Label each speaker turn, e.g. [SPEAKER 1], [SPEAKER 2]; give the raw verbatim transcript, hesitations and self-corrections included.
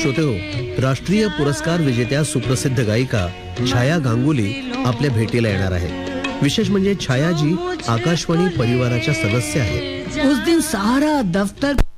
[SPEAKER 1] श्रोते हो, राष्ट्रीय पुरस्कार विजेत्या सुप्रसिद्ध गायिका छाया गांगुली आपल्या भेटीला येणार आहे। विशेष म्हणजे छाया जी आकाशवाणी परिवाराच्या सदस्य आहेत।
[SPEAKER 2] उस दिन सारा दफ्तर